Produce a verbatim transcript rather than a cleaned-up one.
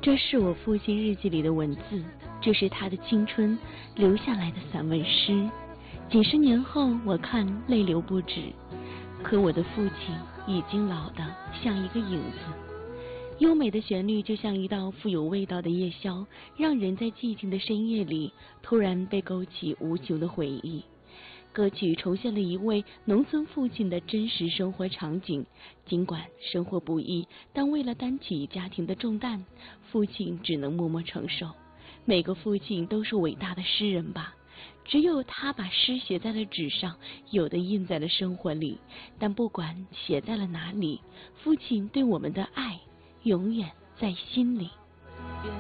这是我父亲日记里的文字，这是他的青春留下来的散文诗。几十年后，我看泪流不止，可我的父亲已经老得像一个影子。优美的旋律就像一道富有味道的夜宵，让人在寂静的深夜里突然被勾起无穷的回忆。歌曲重现了一位农村父亲的真实生活场景，尽管生活不易，但为了担起家庭的重担，父亲只能默默承受。每个父亲都是伟大的诗人吧，只有他把诗写在了纸上，有的印在了生活里。但不管写在了哪里，父亲对我们的爱永远在心里。